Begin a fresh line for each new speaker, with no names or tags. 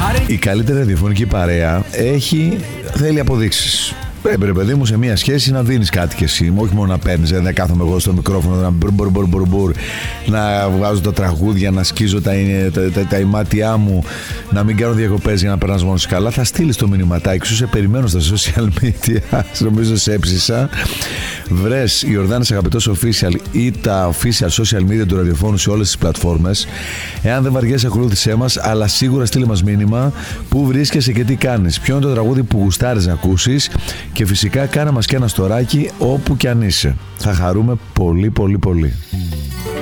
Η καλύτερη ραδιοφωνική παρέα θέλει αποδείξεις. Πρέπει, ρε παιδί μου, σε μια σχέση να δίνεις κάτι κι εσύ. Όχι μόνο να παίρνεις, να κάθομαι εγώ στο μικρόφωνο να να βγάζω τα τραγούδια, να σκίζω τα ημάτια μου, να μην κάνω διακοπές για να περνάς μόνος καλά. Θα στείλεις το μηνυματάκι σου, σε περιμένω στα social media. Νομίζω σε έψησα. Βρες Ιορδάνης Αγαπητός Official ή τα official social media του ραδιοφώνου σε όλες τις πλατφόρμες. Εάν δεν βαριέσαι, ακολούθησέ μας, αλλά σίγουρα στείλε μας μήνυμα πού βρίσκεσαι και τι κάνεις. Ποιο είναι το τραγούδι που γουστάρεις να ακούσεις. Και φυσικά κάνε μας και ένα στοράκι όπου κι αν είσαι. Θα χαρούμε πολύ πολύ πολύ.